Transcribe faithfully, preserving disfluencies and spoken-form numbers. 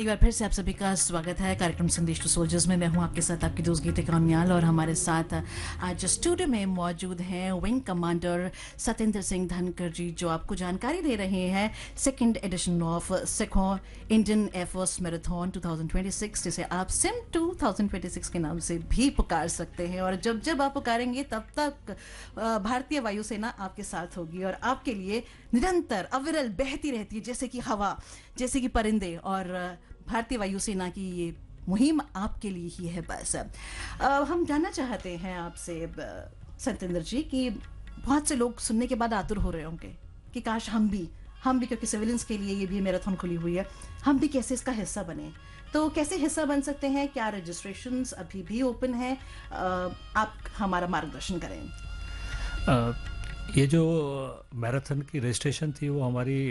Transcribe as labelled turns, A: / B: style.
A: एक बार फिर से आप सभी का स्वागत है कार्यक्रम संदेश टू सोल्जर्स में। मैं हूं आपके साथ आपकी दोस्त गीता कामयाल और हमारे साथ आज स्टूडियो में मौजूद हैं विंग कमांडर सतेंद्र सिंह धनकर जी, जो आपको जानकारी दे रहे हैं सेकंड एडिशन ऑफ सिखो इंडियन एयरफोर्स मैराथन दो हज़ार छब्बीस, जिसे आप सिम दो हज़ार छब्बीस के नाम से भी पुकार सकते हैं। और जब जब आप पुकारेंगे तब तक अ, भारतीय वायुसेना आपके साथ होगी और आपके लिए निरंतर अविरल बहती रहती है, जैसे कि हवा, जैसे कि परिंदे। और भारतीय वायुसेना की ये मुहिम आपके लिए ही है। बस अ, हम जानना चाहते हैं आपसे अ, सत्येंद्र जी कि बहुत से लोग सुनने के बाद आतुर हो रहे होंगे कि काश हम भी हम भी क्योंकि सिविलियंस के लिए ये भी मैराथन खुली हुई है, हम भी कैसे इसका हिस्सा बने। तो कैसे हिस्सा बन सकते हैं? क्या रजिस्ट्रेशंस अभी भी ओपन है? अ, आप हमारा मार्गदर्शन करें।
B: अ, ये जो मैराथन की रजिस्ट्रेशन थी वो हमारी